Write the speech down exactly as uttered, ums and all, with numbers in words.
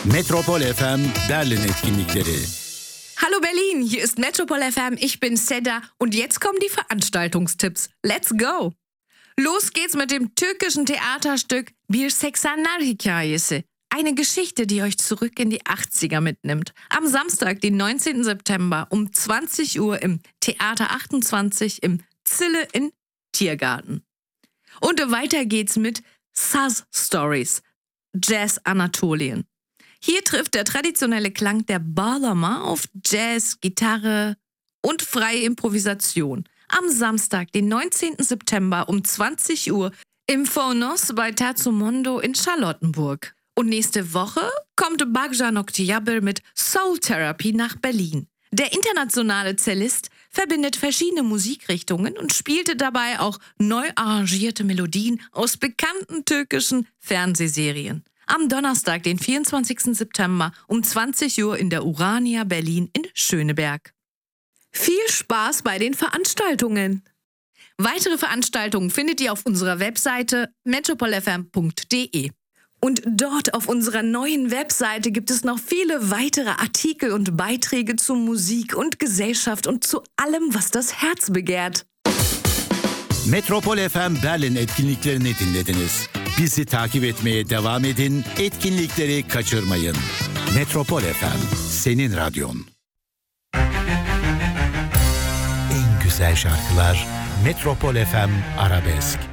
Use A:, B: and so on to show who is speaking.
A: Metropol F M Berlin Etkinlikleri.
B: Hallo Berlin, hier ist Metropol F M, ich bin Seda und jetzt kommen die Veranstaltungstipps. Let's go! Los geht's mit dem türkischen Theaterstück Bir seksenler Hikayesi. Eine Geschichte, die euch zurück in die achtziger mitnimmt. Am Samstag, den neunzehnten September um zwanzig Uhr im Theater achtundzwanzig im Zille in Tiergarten. Und weiter geht's mit Saz Stories, Jazz Anatolien. Hier trifft der traditionelle Klang der Bağlama auf Jazz, Gitarre und freie Improvisation. Am Samstag, den neunzehnten September um zwanzig Uhr im Phonos bei Terzo Mondo in Charlottenburg. Und nächste Woche kommt Bagjan Oktiabir mit Soul Therapy nach Berlin. Der internationale Cellist verbindet verschiedene Musikrichtungen und spielte dabei auch neu arrangierte Melodien aus bekannten türkischen Fernsehserien. Am Donnerstag, den vierundzwanzigsten September um zwanzig Uhr in der Urania Berlin in Schöneberg. Viel Spaß bei den Veranstaltungen! Weitere Veranstaltungen findet ihr auf unserer Webseite metropol f m punkt d e. Und dort auf unserer neuen Webseite gibt es noch viele weitere Artikel und Beiträge zu Musik und Gesellschaft und zu allem, was das Herz begehrt.
A: Metropol F M Berlin etkinliklerini dinlediniz. Bizi takip etmeye devam edin, etkinlikleri kaçırmayın. Metropol F M, senin radyon. En güzel şarkılar Metropol F M Arabesk.